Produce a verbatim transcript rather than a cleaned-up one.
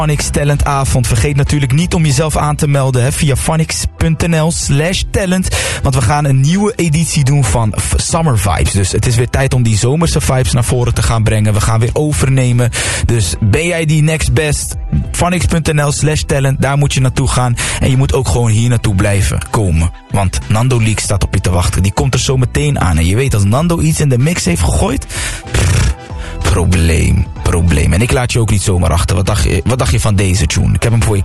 Phonics Talentavond. Vergeet natuurlijk niet om jezelf aan te melden hè, via phonics.nl slash talent. Want we gaan een nieuwe editie doen van Summer Vibes. Dus het is weer tijd om die zomerse vibes naar voren te gaan brengen. We gaan weer overnemen. Dus ben jij die next best? phonics.nl slash talent. Daar moet je naartoe gaan. En je moet ook gewoon hier naartoe blijven komen. Want Nando Leak staat op je te wachten. Die komt er zo meteen aan. En je weet, als Nando iets in de mix heeft gegooid... Pff, probleem, probleem. En ik laat je ook niet zomaar achter. Wat dacht je, wat dacht je van deze tune? Ik heb hem voor je